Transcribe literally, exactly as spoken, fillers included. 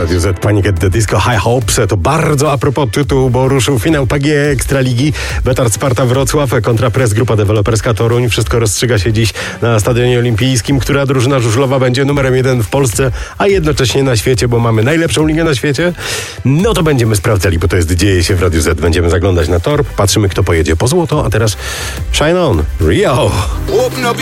Radiu Z, Panic at the Disco, High Hopes. To bardzo a propos tytułu, bo ruszył finał P G E Ekstraligi. Betard Sparta Wrocław kontra Press Grupa Deweloperska Toruń. Wszystko rozstrzyga się dziś na Stadionie Olimpijskim. Która drużyna żużlowa będzie numerem jeden w Polsce, a jednocześnie na świecie, bo mamy najlepszą ligę na świecie? No to będziemy sprawdzali, bo to jest Dzieje się w Radiu Z. Będziemy zaglądać na tor, patrzymy, kto pojedzie po złoto, a teraz Shine On, Rio.